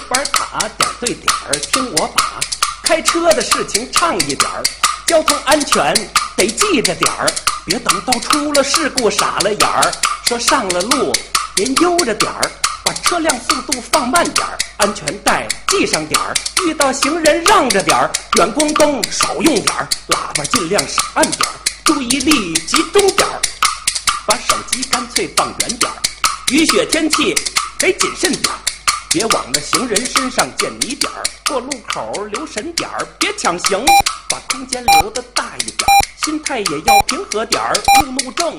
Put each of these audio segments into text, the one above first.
玩卡点对点儿，听我把开车的事情唱一点儿，交通安全得记着点儿，别等到出了事故傻了眼儿。说上了路别悠着点儿，把车辆速度放慢点儿，安全带系上点儿，遇到行人让着点儿，远光灯少用点儿，喇叭尽量少按点儿，注意力集中点儿，把手机干脆放远点儿，雨雪天气得谨慎点儿，别往那行人身上溅泥点儿，过路口留神点儿，别抢行，把空间留得大一点儿，心态也要平和点儿，路怒症。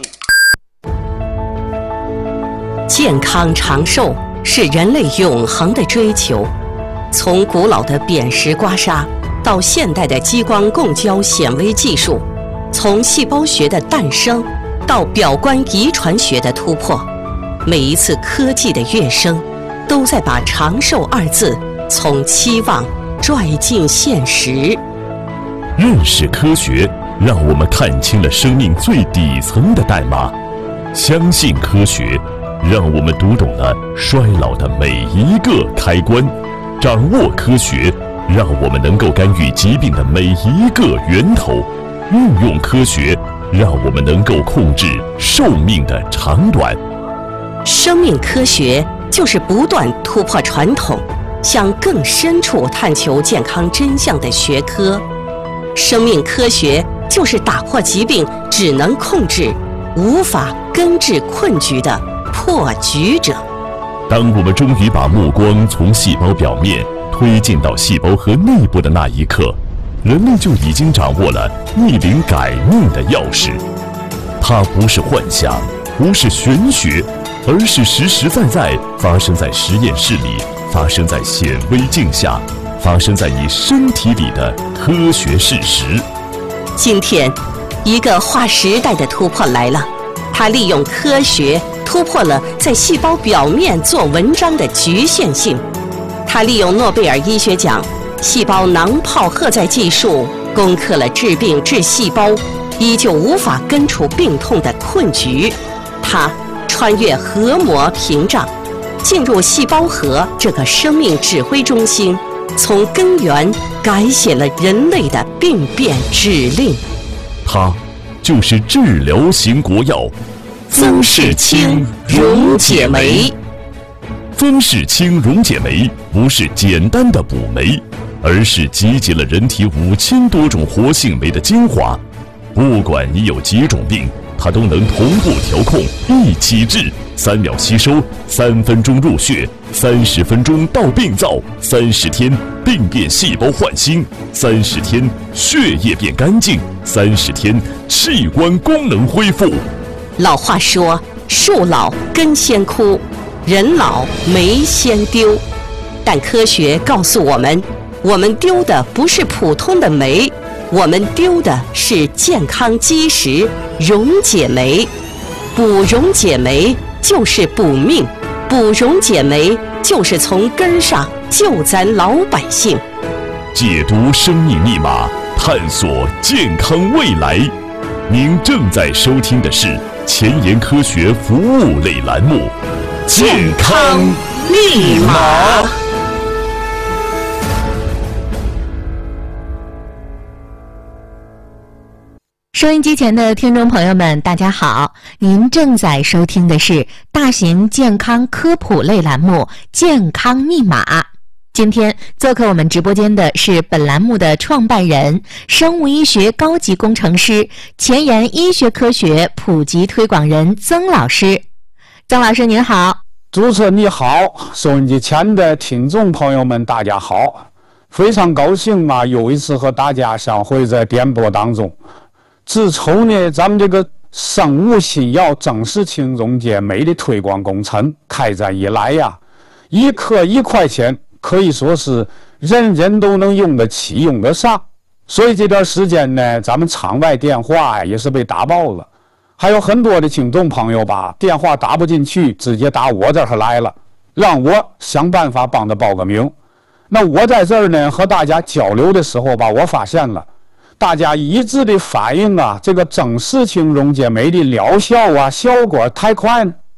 健康长寿是人类永恒的追求，从古老的扁石刮痧到现代的激光共焦显微技术，从细胞学的诞生到表观遗传学的突破，每一次科技的跃升都在把长寿二字从期望拽进现实。 认识科学，让我们看清了生命最底层的代码；相信科学，让我们读懂了衰老的每一个开关；掌握科学，让我们能够干预疾病的每一个源头；运用科学，让我们能够控制寿命的长短。 生命科学就是不断突破传统，向更深处探求健康真相的学科。生命科学就是打破疾病只能控制，无法根治困局的破局者。 当我们终于把目光从细胞表面推进到细胞核内部的那一刻，人类就已经掌握了逆龄改命的钥匙。它不是幻想，不是玄学，而是实实在在发生在实验室里，发生在显微镜下，发生在你身体里的科学事实。 今天，一个划时代的突破来了，它利用科学突破了在细胞表面做文章的局限性，它利用诺贝尔医学奖细胞囊泡荷载技术攻克了治病治细胞依旧无法根除病痛的困局，它穿越核膜屏障，进入细胞核这个生命指挥中心，从根源改写了人类的病变指令。 它就是治疗型国药曾氏清溶解酶。 曾氏清溶解酶不是简单的补酶，而是集结了人体5000多种活性酶的精华。不管你有几种病，它都能同步调控，一起治，3秒吸收，3分钟入血，30分钟到病灶，30天病变细胞焕新，30天血液变干净，30天器官功能恢复。 老话说，树老根先枯，人老酶先丢。但科学告诉我们，我们丢的不是普通的酶，我们丢的是健康基石溶解酶。补溶解酶就是补命，补溶解酶就是从根上救咱老百姓。 解读生命密码，探索健康未来。您正在收听的是前沿科学服务类栏目《健康密码》。 收音机前的听众朋友们，大家好，您正在收听的是大型健康科普类栏目《健康密码》。今天做客我们直播间的是本栏目的创办人、生物医学高级工程师、前沿医学科学普及推广人曾老师。曾老师您好。 主持人你好，收音机前的听众朋友们大家好，非常高兴嘛，又一次和大家相会在电波当中。自从呢咱们这个生物新药曾氏清溶解酶的推广工程开展以来呀，一颗1块钱可以说是人人都能用得起用得上，所以这段时间呢，咱们场外电话也是被打爆了，还有很多的听众朋友吧，电话打不进去，直接打我这儿来了，让我想办法帮他报个名。那我在这儿呢和大家交流的时候吧，我发现了大家一致的反映啊，这个曾氏清溶解酶的疗效啊效果太快了，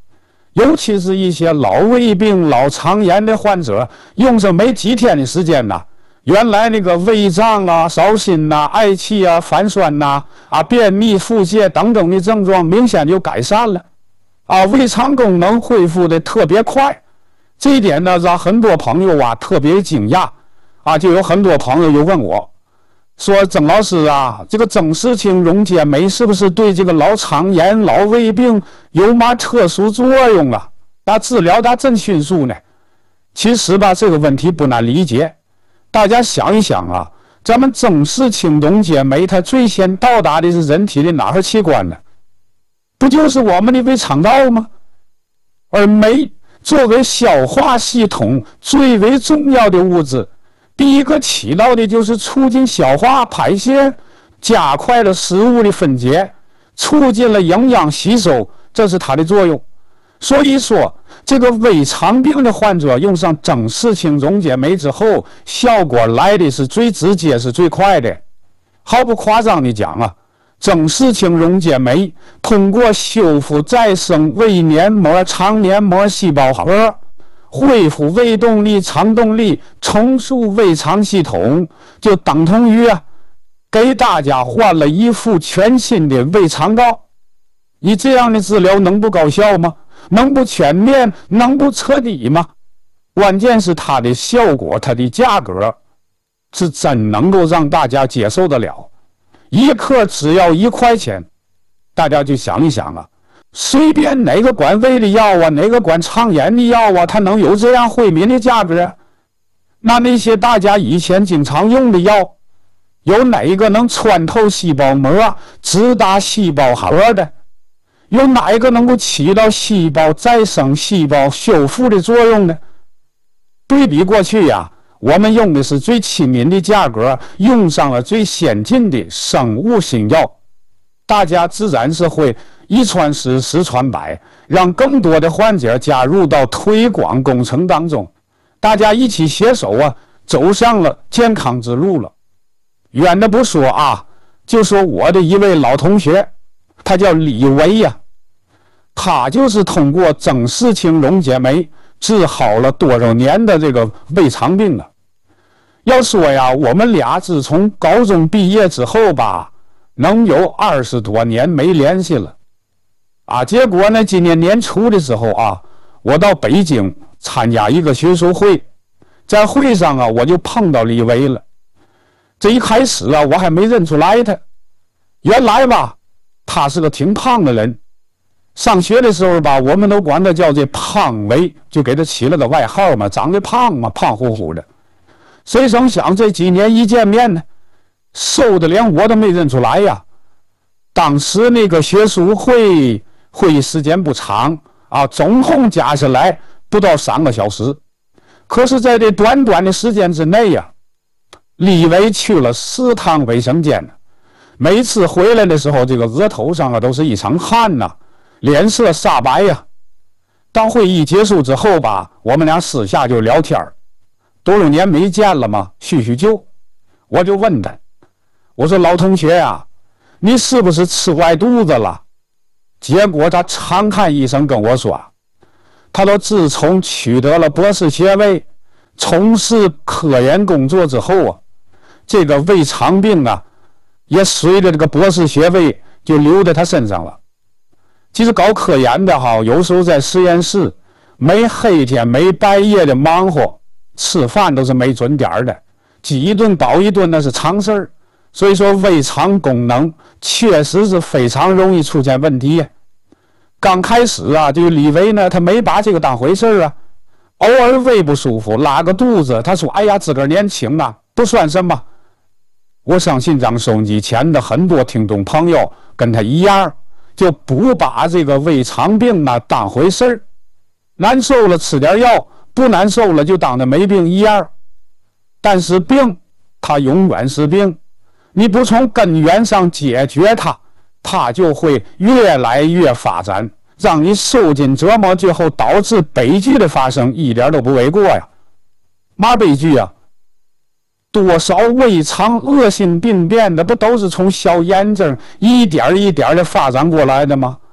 尤其是一些老胃病、老肠炎的患者，用上没几天的时间呐，原来那个胃胀啊、烧心呐、嗳气啊、反酸呐、便秘、腹泻等等的症状明显就改善了，胃肠功能恢复的特别快。这一点呢，让很多朋友特别惊讶就有很多朋友就问我说：“曾老师啊，这个增视清溶解酶是不是对这个老肠炎、老胃病有嘛特殊作用啊？治疗它真迅速呢？”其实吧，这个问题不难理解。大家想一想咱们增视清溶解酶它最先到达的是人体的哪个器官呢？不就是我们的胃肠道吗？而酶作为消化系统最为重要的物质，第一个起到的就是促进消化排泄，加快了食物的分解，促进了营养吸收，这是它的作用。所以说，这个胃肠病的患者用上增视清溶解酶之后，效果来的是最直接，是最快的。毫不夸张的讲增视清溶解酶通过修复再生胃黏膜、肠黏膜细胞核，恢复胃动力、肠动力，重塑胃肠系统，就等同于给大家换了一副全新的胃肠道。你这样的治疗能不高效吗？能不全面？能不彻底吗？关键是它的效果，它的价格是真能够让大家接受得了。一克只要1块钱，大家就想一想随便哪个管胃的药哪个管肠炎的药它能有这样惠民的价格？那些大家以前经常用的药，有哪一个能穿透细胞膜、直达细胞核的？有哪一个能够起到细胞再生、细胞修复的作用呢？对比过去我们用的是最亲民的价格，用上了最先进的生物新药，大家自然是会一传十，十传百，让更多的患者加入到推广工程当中，大家一起携手走向了健康之路了。远的不说就说我的一位老同学，他叫李维他就是通过增视清溶解酶治好了多少年的这个胃肠病了。要说我们俩自从高中毕业之后能有20多年没联系了结果呢，今年年初的时候我到北京参加一个学术会，在会上我就碰到李维了。这一开始我还没认出来他，原来他是个挺胖的人。上学的时候我们都管他叫这胖维，就给他起了个外号长得胖胖乎乎的。谁成想这几年一见面呢，瘦的连我都没认出来当时那个学术会议时间不长总共加起来不到3个小时。可是在这短短的时间之内李维去了4趟卫生间，每次回来的时候，这个额头上都是一场汗脸色煞白当会议结束之后我们俩私下就聊天多少年没见了嘛，叙叙旧。我就问他，我说老同学你是不是吃坏肚子了？结果他长叹一声跟我说，他说自从取得了博士学位，从事科研工作之后这个胃肠病也随着这个博士学位就留在他身上了。其实搞科研的有时候在实验室没黑天没白夜的忙活，吃饭都是没准点的，饥一顿饱一顿那是常事儿。所以说胃肠功能确实是非常容易出现问题刚开始这个李维呢，他没把这个当回事偶尔胃不舒服拉个肚子，他说哎呀自个儿年轻不算什么。我相信让收音机前的很多听众朋友跟他一样，就不把这个胃肠病当回事儿，难受了吃点药，不难受了就当着没病一样。但是病它永远是病，你不从根源上解决它就会越来越发展，让你受尽折磨，最后导致悲剧的发生，一点都不为过嘛悲剧多少胃肠恶性病变的不都是从小炎症一点一点的发展过来的吗？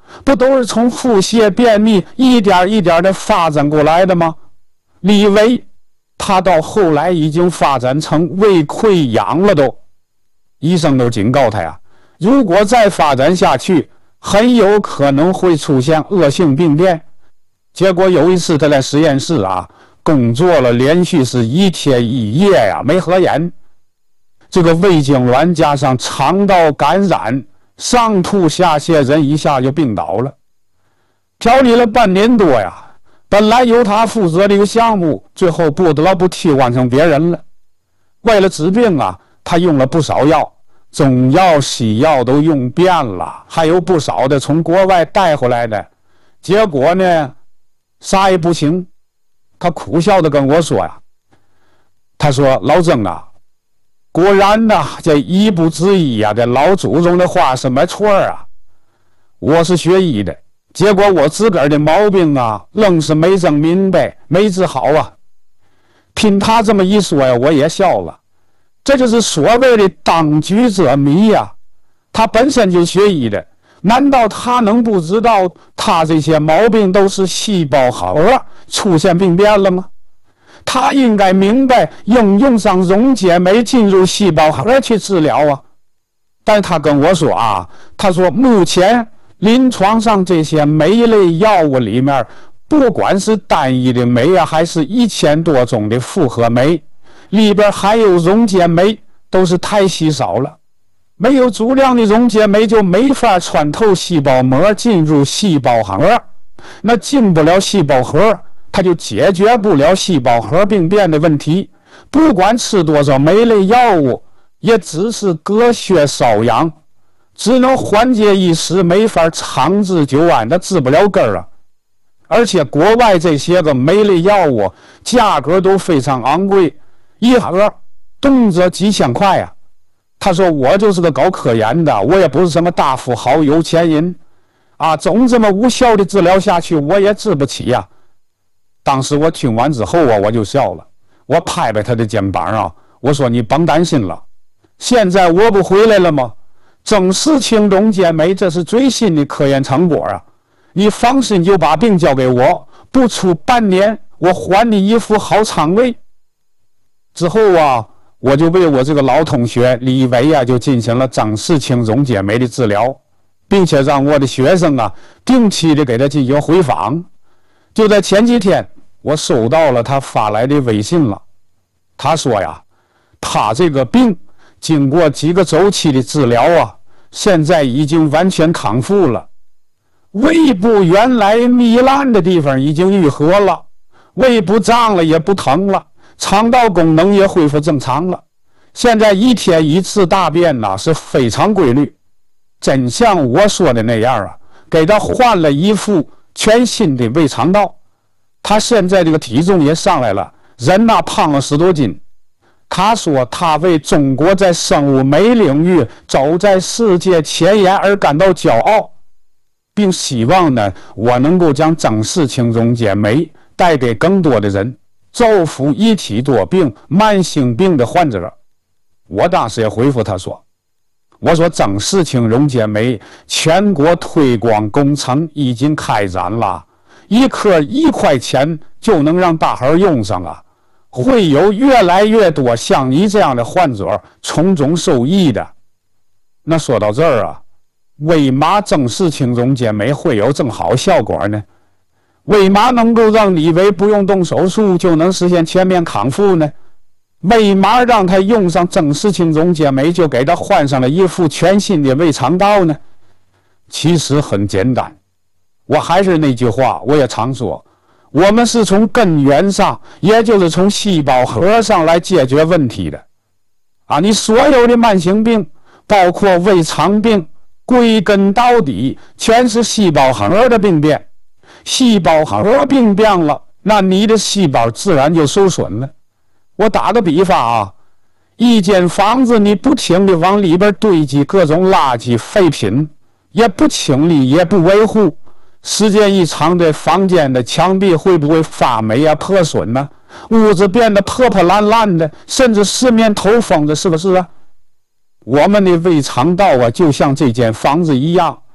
不都是从腹泻、便秘一点一点的发展过来的吗？李维他到后来已经发展成胃溃疡了都，医生都警告他呀，如果再发展下去，很有可能会出现恶性病变。结果有一次他在实验室工作了连续是1天1夜呀，没合眼，这个胃痉挛加上肠道感染，上吐下泻，人一下就病倒了。调理了半年多呀，本来由他负责的一个项目，最后不得不替换成别人了。为了治病他用了不少药，中药西药都用遍了，还有不少的从国外带回来的。结果呢，啥也不行。他苦笑的跟我说呀，他说老曾果然这医不治医这老祖宗的话是没错我是学医的，结果我自个儿的毛病愣是没整明白，没治好听他这么一说呀，我也笑了。这就是所谓的当局者迷他本身就学医的，难道他能不知道他这些毛病都是细胞核出现病变了吗？他应该明白应用上溶解酶进入细胞核去治疗但他跟我说他说目前临床上这些酶类药物里面，不管是单一的酶还是1000多种的复合酶，里边还有溶解酶，都是太稀少了。没有足量的溶解酶就没法穿透细胞膜进入细胞核，那进不了细胞核，它就解决不了细胞核病变的问题。不管吃多少酶类药物，也只是隔靴搔痒，只能缓解一时，没法长治久安，它治不了根儿而且国外这些个酶类药物价格都非常昂贵，一盒动辄几千块他说我就是个搞科研的，我也不是什么大富豪有钱人总这么无效的治疗下去，我也治不起当时我听完之后我就笑了，我拍拍他的肩膀我说你甭担心了，现在我不回来了吗？整视清溶解酶这是最新的科研成果你放心就把病交给我，不出半年我还你一副好肠胃。之后我就为我这个老同学李维就进行了整视清溶解酶的治疗，并且让我的学生定期的给他进行回访。就在前几天，我收到了他发来的微信了。他说他这个病经过几个周期的治疗现在已经完全康复了，胃部原来糜烂的地方已经愈合了，胃不胀了也不疼了，肠道功能也恢复正常了，现在1天1次大便是非常规律，真像我说的那样给他换了一副全新的胃肠道。他现在这个体重也上来了，人胖了10多斤。他说他为中国在生物酶领域走在世界前沿而感到骄傲，并希望我能够将整视清溶解酶带给更多的人，造福一体多病慢性病的患者。我当时也回复他说，我说整视清溶解酶全国推广工程已经开展了，一颗1块钱就能让大伙用上会有越来越多像你这样的患者从中受益的。那说到这儿为嘛整视清溶解酶会有这么好效果呢？为嘛能够让李维不用动手术就能实现全面康复呢？为嘛让他用上整视清溶解酶就给他换上了一副全新的胃肠道呢？其实很简单，我还是那句话，我也常说，我们是从根源上，也就是从细胞核上来解决问题的你所有的慢性病，包括胃肠病，归根到底全是细胞核的病变。细胞核病变了，那你的细胞自然就受损了。我打个比方一间房子你不停地往里边堆积各种垃圾废品，也不清理也不维护，时间一长，这房间的墙壁会不会发霉破损呢？屋子变得破破烂烂的，甚至四面透风的，是不是我们的胃肠道就像这间房子一样，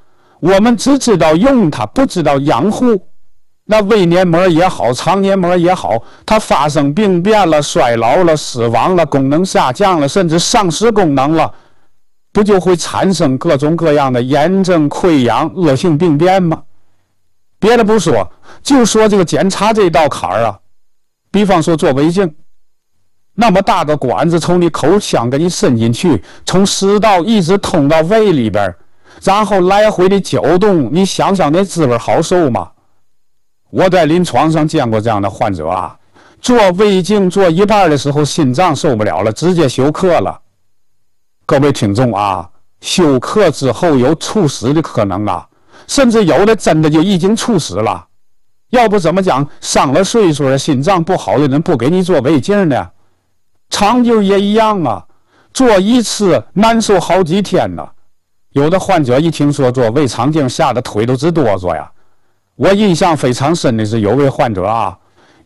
我们只知道用它，不知道养护。那胃黏膜也好，肠黏膜也好，它发生病变了、衰老了、死亡了、功能下降了，甚至丧失功能了，不就会产生各种各样的炎症、溃疡、恶性病变吗？别的不说，就说这个检查这道坎儿啊，比方说做胃镜，那么大个管子从你口腔给你伸进去，从食道一直通到胃里边，然后来回的搅动，你想想那滋味好受吗？我在临床上见过这样的患者啊，做胃镜做一半的时候心脏受不了了，直接休克了。各位听众啊，休克之后有猝死的可能啊，甚至有的真的就已经猝死了。要不怎么讲上了岁数的心脏不好的人不给你做胃镜呢？肠镜也一样啊，做一次难受好几天呢。有的患者一听说做胃肠镜，吓得腿都直哆嗦呀。我印象非常深的是有位患者啊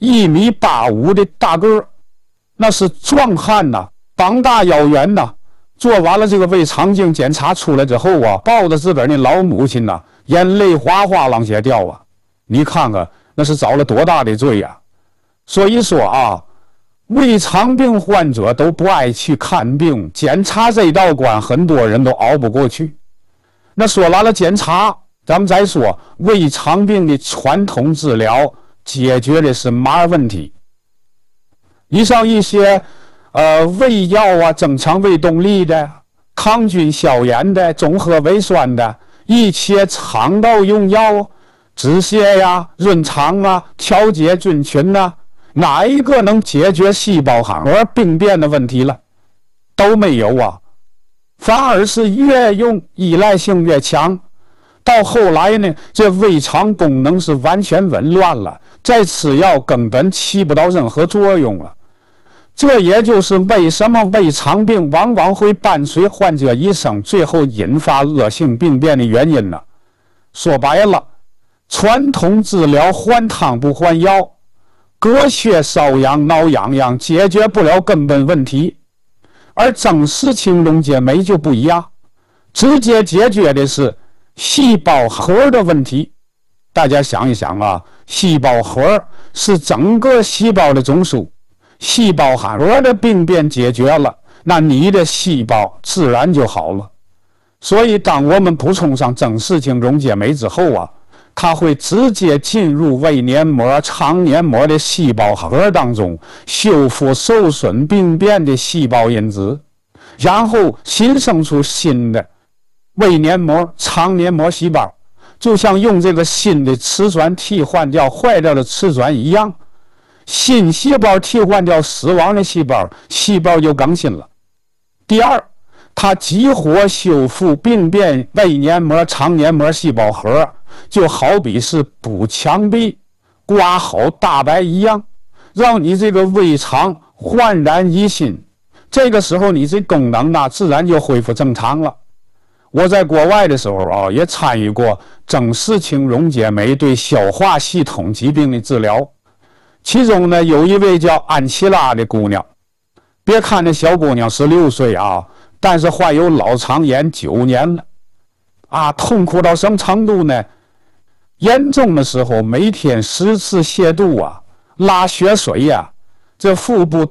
，1.85米的大个，那是壮汉呐，膀大腰圆呐。做完了这个胃肠镜检查出来之后啊，抱着自个儿的老母亲呐，眼泪哗哗往下掉啊。你看看那是遭了多大的罪呀！所以说啊，胃肠病患者都不爱去看病，检查这道关很多人都熬不过去。那说完了检查，咱们再说胃肠病的传统治疗解决的是嘛问题？以上一些胃药啊，增强胃动力的，抗菌消炎的，中和胃酸的，一切肠道用药，止泻呀、润肠啊、调节菌群啊，哪一个能解决细胞核病变的问题了？都没有啊，反而是越用依赖性越强。到后来呢，这胃肠功能是完全紊乱了，再吃药根本起不到任何作用了。这也就是为什么胃肠病往往会伴随患者一生，最后引发恶性病变的原因呢。说白了，传统治疗换汤不换药，隔靴搔痒挠痒痒，解决不了根本问题。而正式青龙解酶就不一样，直接解决的是细胞核的问题。大家想一想啊，细胞核是整个细胞的总数，细胞核的病变解决了，那你的细胞自然就好了。所以当我们补充上正式青龙解酶之后啊，它会直接进入胃黏膜、肠黏膜的细胞核当中，修复受损病变的细胞因子，然后新生出新的胃黏膜、肠黏膜细胞，就像用这个新的瓷砖替换掉坏掉的瓷砖一样，新细胞替换掉死亡的细胞，细胞就更新了。第二，它激活修复病变胃黏膜、肠黏膜细胞核，就好比是补墙壁、刮好大白一样，让你这个胃肠焕然一新。这个时候你这功能呢，自然就恢复正常了。我在国外的时候啊，也参与过正式青龙解酶对消化系统疾病的治疗。其中呢，有一位叫安琪拉的姑娘，别看那小姑娘16岁啊，但是患有脑肠炎9年了啊，痛苦到什么程度呢？严重的时候每天10次泻肚啊，拉血水呀，这腹部